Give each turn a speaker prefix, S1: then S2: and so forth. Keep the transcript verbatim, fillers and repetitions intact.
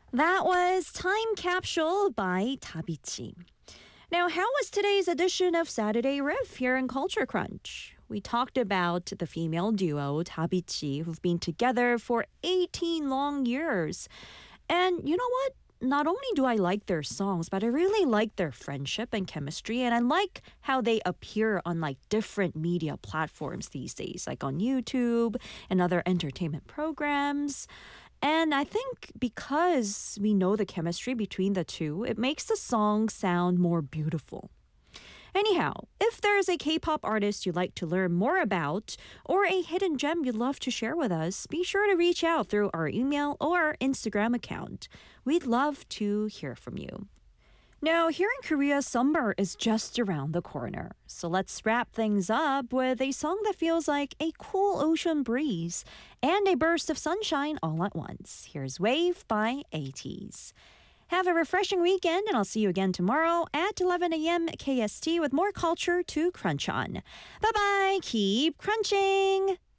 S1: That was Time Capsule by Tabichi. Now, how was today's edition of Saturday Riff here in Culture Crunch? We talked about the female duo Tabichi, who've been together for eighteen long years. And you know what? Not only do I like their songs, but I really like their friendship and chemistry, and I like how they appear on like different media platforms these days, like on YouTube and other entertainment programs. And I think because we know the chemistry between the two, it makes the song sound more beautiful. Anyhow, if there's a K pop artist you'd like to learn more about or a hidden gem you'd love to share with us, be sure to reach out through our email or our Instagram account. We'd love to hear from you. Now, here in Korea, summer is just around the corner. So let's wrap things up with a song that feels like a cool ocean breeze and a burst of sunshine all at once. Here's Wave by ATEEZ. Have a refreshing weekend, and I'll see you again tomorrow at eleven a.m. K S T with more culture to crunch on. Bye-bye. Keep crunching.